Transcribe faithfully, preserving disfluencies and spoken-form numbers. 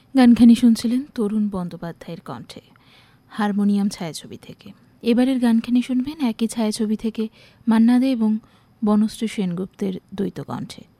গানখানি শুনছিলেন তরুণ বন্দ্যোপাধ্যায়ের কণ্ঠে, হারমোনিয়াম ছায়াছবি থেকে। এবারের গানখানি শুনবেন একই ছায়াছবি থেকে মান্না দে এবং বনশ্রী সেনগুপ্তের দ্বৈত কণ্ঠে।